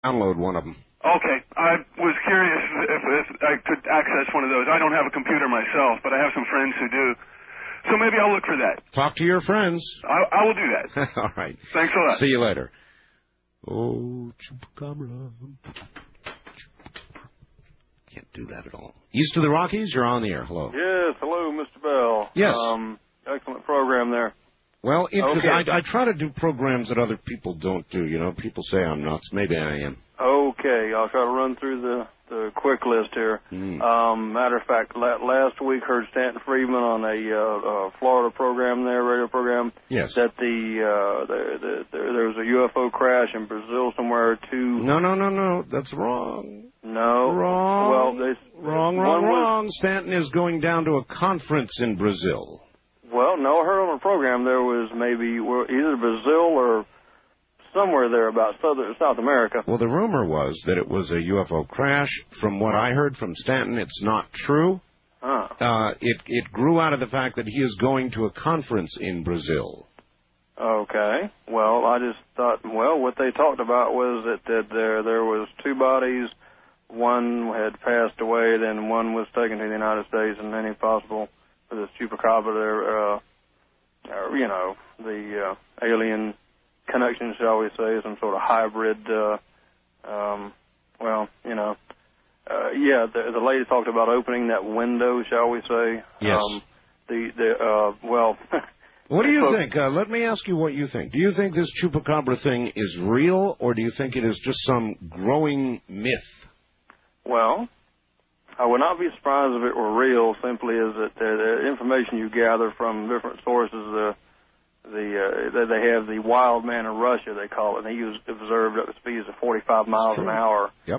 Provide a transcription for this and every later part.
Download one of them. Okay. I was curious if I could access one of those. I don't have a computer myself, but I have some friends who do. So maybe I'll look for that. Talk to your friends. I will do that. All right. Thanks a lot. See you later. Oh, Chupacabra. Can't do that at all. East of the Rockies, you're on the air. Hello. Yes, hello, Mr. Bell. Yes. Excellent program there. Well, interesting. Okay. I try to do programs that other people don't do. You know, people say I'm nuts. Maybe I am. Okay, I'll try to run through the quick list here. Matter of fact, last week heard Stanton Friedman on a Florida program there, radio program. Yes. That there was a UFO crash in Brazil somewhere too. No. That's wrong. No. Wrong. Well, Wrong. Stanton is going down to a conference in Brazil. Well, no, I heard on the program there was maybe either Brazil or somewhere there about South America. Well, the rumor was that it was a UFO crash. From what I heard from Stanton, it's not true. It grew out of the fact that he is going to a conference in Brazil. Okay. Well, I just thought, what they talked about was that there was two bodies. One had passed away, then one was taken to the United States, and any possible for this chupacabra there, the alien connection, shall we say, some sort of hybrid, the lady talked about opening that window, shall we say. Yes. What do you think? Let me ask you what you think. Do you think this chupacabra thing is real, or do you think it is just some growing myth? Well, I would not be surprised if it were real, simply as that the information you gather from different sources, they have the wild man in Russia, they call it, and he was observed at the speeds of 45 miles an hour. Yep.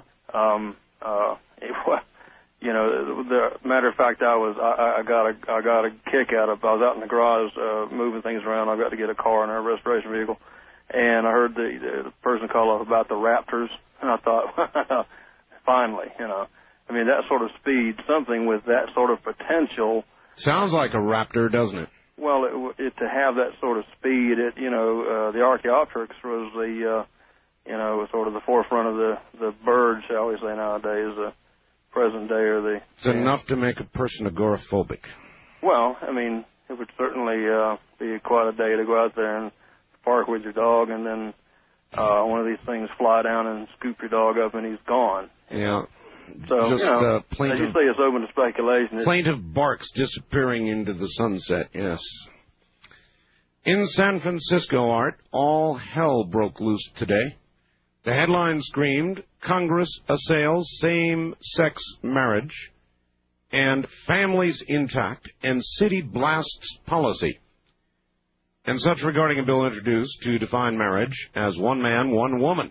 The matter of fact, I got a kick out of. I was out in the garage moving things around. I got to get a car and a restoration vehicle, and I heard the person call up about the Raptors, and I thought, finally, that sort of speed, something with that sort of potential. Sounds like a raptor, doesn't it? Well, to have that sort of speed, the Archaeopteryx was sort of the forefront of the bird, shall we say, nowadays, present day or the. It's enough to make a person agoraphobic. Well, it would certainly be quite a day to go out there and park with your dog, and then one of these things fly down and scoop your dog up, and he's gone. Yeah. So, as you say, it's open to speculation. Plaintive barks disappearing into the sunset, yes. In San Francisco, Art, all hell broke loose today. The headline screamed, Congress assails same-sex marriage, and families intact, and city blasts policy. And such regarding a bill introduced to define marriage as one man, one woman.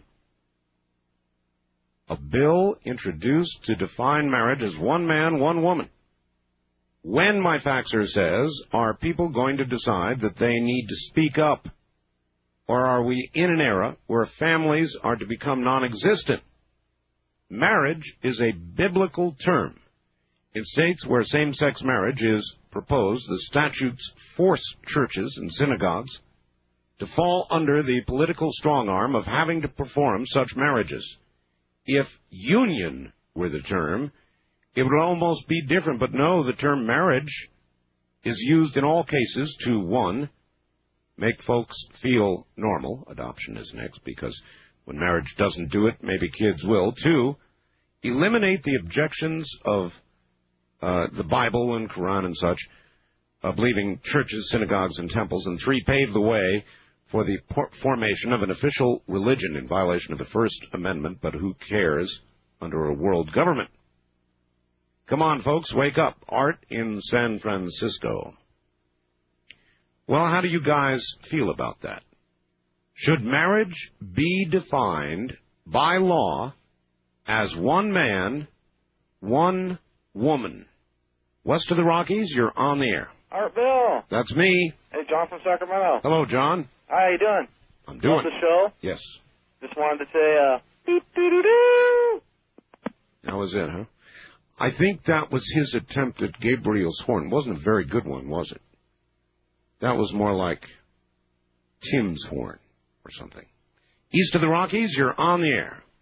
A bill introduced to define marriage as one man, one woman. When, my faxer says, are people going to decide that they need to speak up? Or are we in an era where families are to become non-existent? Marriage is a biblical term. In states where same-sex marriage is proposed, the statutes force churches and synagogues to fall under the political strong-arm of having to perform such marriages. If union were the term, it would almost be different. But no, the term marriage is used in all cases to, 1, make folks feel normal. Adoption is next, because when marriage doesn't do it, maybe kids will. 2, eliminate the objections of the Bible and Quran and such, believing churches, synagogues, and temples. And 3, pave the way for the formation of an official religion in violation of the First Amendment, but who cares, under a world government. Come on, folks, wake up. Art in San Francisco. Well, how do you guys feel about that? Should marriage be defined by law as one man, one woman? West of the Rockies, you're on the air. Art Bill. That's me. Hey, John from Sacramento. Hello, John. How you doing? I'm doing. Love the show? Yes. Just wanted to say, doo-doo-doo-doo. That was it, huh? I think that was his attempt at Gabriel's horn. It wasn't a very good one, was it? That was more like Tim's horn or something. East of the Rockies, you're on the air.